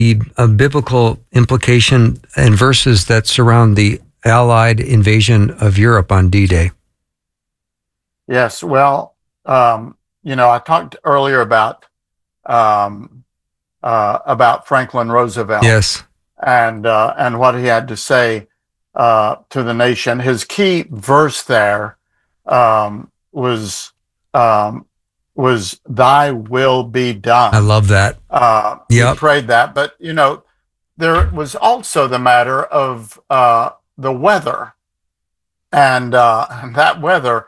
biblical implication and verses that surround the Allied invasion of Europe on D-Day? Yes, well, I talked earlier about Franklin Roosevelt. Yes, and what he had to say to the nation. His key verse there was "Thy will be done." I love that. He prayed that, but there was also the matter of the weather, and that weather.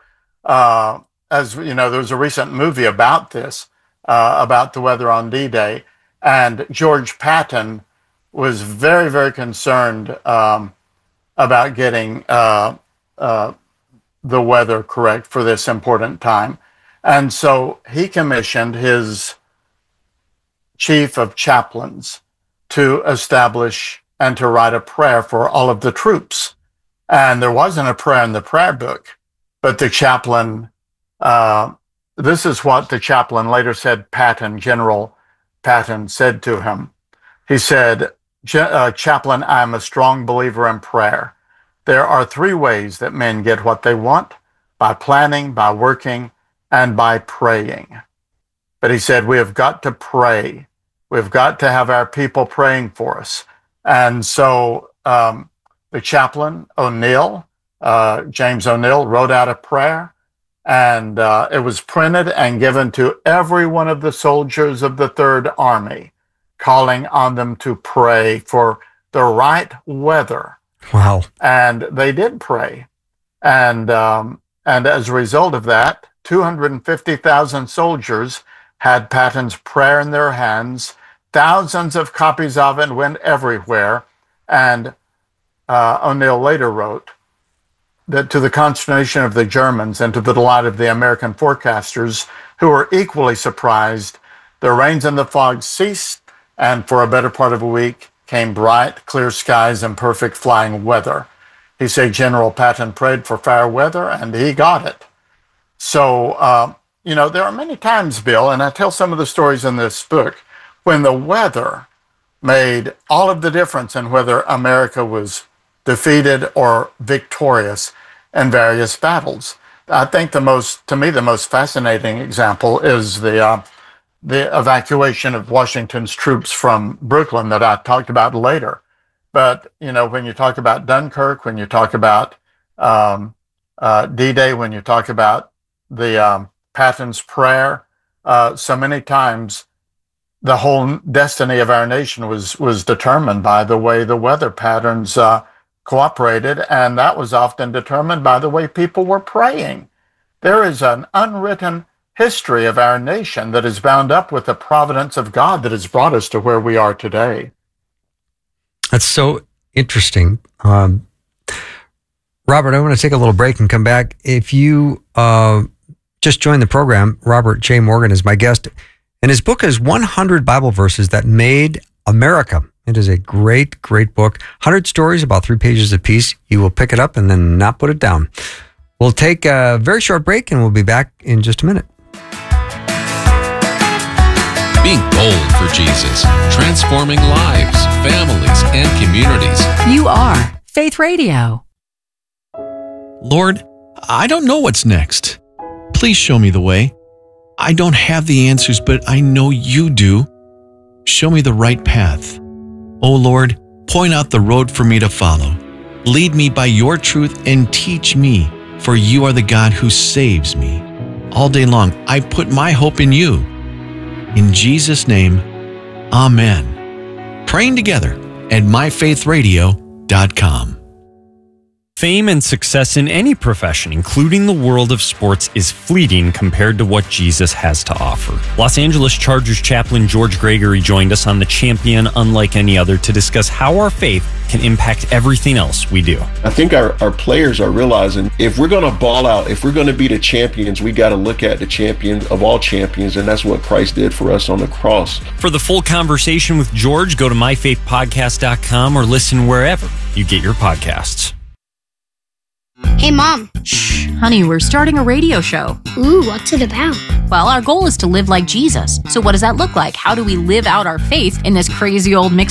As you know, there was a recent movie about this, about the weather on D-Day, and George Patton was very, very concerned about getting the weather correct for this important time. And so he commissioned his chief of chaplains to establish and to write a prayer for all of the troops. And there wasn't a prayer in the prayer book, but the chaplain, this is what the chaplain later said, General Patton said to him. He said, "Chaplain, I am a strong believer in prayer. There are 3 ways that men get what they want: by planning, by working, and by praying." But he said, we have got to pray. We've got to have our people praying for us. And so the chaplain, O'Neill, James O'Neill, wrote out a prayer, and it was printed and given to every one of the soldiers of the Third Army, calling on them to pray for the right weather. Wow. And they did pray. And as a result of that, 250,000 soldiers had Patton's prayer in their hands. Thousands of copies of it went everywhere. And O'Neill later wrote that to the consternation of the Germans and to the delight of the American forecasters, who were equally surprised, the rains and the fog ceased, and for a better part of a week came bright, clear skies and perfect flying weather. He said General Patton prayed for fair weather, and he got it. So, there are many times, Bill, and I tell some of the stories in this book, when the weather made all of the difference in whether America was defeated or victorious in various battles. I think the most fascinating example is the evacuation of Washington's troops from Brooklyn that I talked about later. But, when you talk about Dunkirk, when you talk about D-Day, when you talk about the Patton's prayer, so many times the whole destiny of our nation was determined by the way the weather patterns cooperated, and that was often determined by the way people were praying. There is an unwritten history of our nation that is bound up with the providence of God that has brought us to where we are today. That's so interesting. Robert, I want to take a little break and come back. If you just joined the program, Robert J. Morgan is my guest, and his book is 100 Bible Verses That Made America. It is a great, great book. 100 stories, about 3 pages apiece. You will pick it up and then not put it down. We'll take a very short break, and we'll be back in just a minute. Being bold for Jesus, transforming lives, families, and communities. You are Faith Radio. Lord, I don't know what's next. Please show me the way. I don't have the answers, but I know you do. Show me the right path. Oh Lord, point out the road for me to follow. Lead me by your truth and teach me, for you are the God who saves me. All day long, I put my hope in you. In Jesus' name, amen. Praying together at myfaithradio.com. Fame and success in any profession, including the world of sports, is fleeting compared to what Jesus has to offer. Los Angeles Chargers chaplain George Gregory joined us on The Champion Unlike Any Other to discuss how our faith can impact everything else we do. I think our players are realizing if we're going to ball out, if we're going to be the champions, we got to look at the champion of all champions, and that's what Christ did for us on the cross. For the full conversation with George, go to myfaithpodcast.com or listen wherever you get your podcasts. Hey, Mom. Shh, honey, we're starting a radio show. Ooh, what's it about? Well, our goal is to live like Jesus. So what does that look like? How do we live out our faith in this crazy old mix